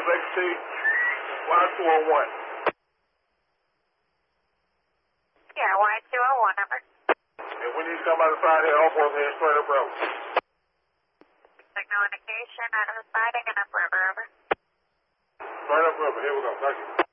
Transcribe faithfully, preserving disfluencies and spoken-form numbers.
Legacy, Y two oh one. Yeah, Y two oh one, number. And we need somebody to find here, almost here, straight up road. Signal indication out of the siding and upriver, over. Straight up river, here we go, thank you.